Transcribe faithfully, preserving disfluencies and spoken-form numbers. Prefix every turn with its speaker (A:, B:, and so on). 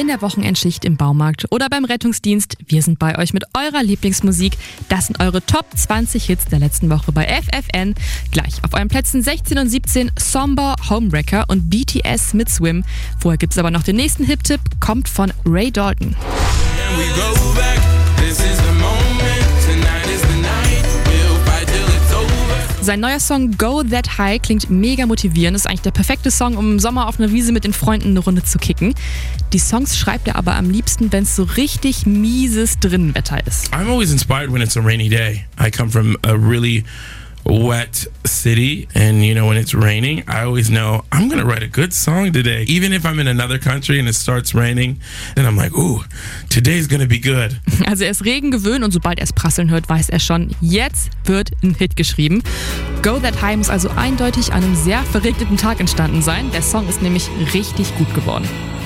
A: der Wochenendschicht im Baumarkt oder beim Rettungsdienst. Wir sind bei euch mit eurer Lieblingsmusik. Das sind eure Top zwanzig Hits der letzten Woche bei F F N. Gleich auf euren Plätzen sechzehn und siebzehn Somber, Homewrecker und B T S mit Swim. Vorher gibt es aber noch den nächsten Hip-Tipp, kommt von Ray Dalton. Sein neuer Song Go That High klingt mega motivierend. Ist eigentlich der perfekte Song, um im Sommer auf einer Wiese mit den Freunden eine Runde zu kicken. Die Songs schreibt er aber am liebsten, wenn es so richtig mieses Drinnenwetter ist.
B: I'm always inspired when it's a rainy day. I come from a really wet city, and you know, when it's raining, I always know I'm gonna write a good song today. Even if I'm in another country and it starts raining, then I'm like, ooh, today's gonna be good.
A: Also er ist Regen gewöhnt und sobald er es prasseln hört, weiß er schon, jetzt wird ein Hit geschrieben. Go That High muss also eindeutig an einem sehr verregneten Tag entstanden sein. Der Song ist nämlich richtig gut geworden.